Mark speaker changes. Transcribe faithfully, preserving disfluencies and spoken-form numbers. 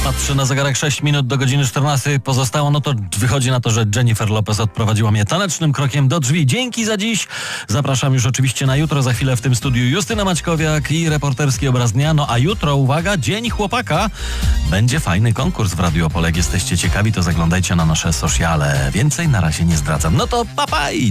Speaker 1: Patrzę na zegarek, sześć minut do godziny czternastej pozostało, no to wychodzi na to, że Jennifer Lopez odprowadziła mnie tanecznym krokiem do drzwi. Dzięki za dziś. Zapraszam już oczywiście na jutro, za chwilę w tym studiu Justyna Maćkowiak i reporterski obraz dnia. No a jutro, uwaga, Dzień Chłopaka. Będzie fajny konkurs w Radiu Opol. Jak jesteście ciekawi, to zaglądajcie na nasze sociale. Więcej na razie nie zdradzam. No to pa, pa i